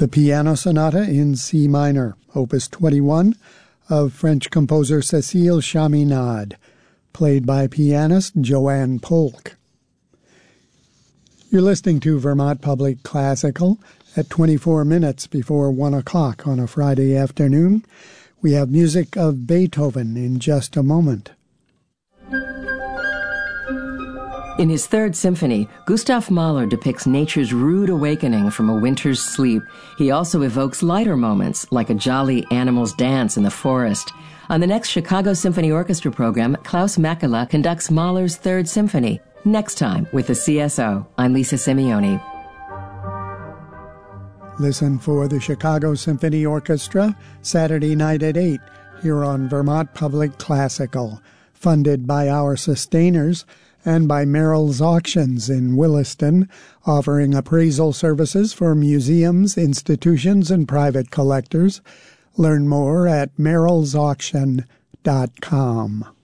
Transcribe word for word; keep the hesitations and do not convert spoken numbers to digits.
the Piano Sonata in C minor, opus twenty-one, of French composer Cécile Chaminade, played by pianist Joanne Polk. You're listening to Vermont Public Classical at twenty-four minutes before one o'clock on a Friday afternoon. We have music of Beethoven in just a moment. In his Third Symphony, Gustav Mahler depicts nature's rude awakening from a winter's sleep. He also evokes lighter moments, like a jolly animal's dance in the forest. On the next Chicago Symphony Orchestra program, Klaus Makela conducts Mahler's Third Symphony. Next time with the C S O, I'm Lisa Simeoni. Listen for the Chicago Symphony Orchestra Saturday night at eight here on Vermont Public Classical, funded by our sustainers and by Merrill's Auctions in Williston, offering appraisal services for museums, institutions, and private collectors. Learn more at merrills auction dot com.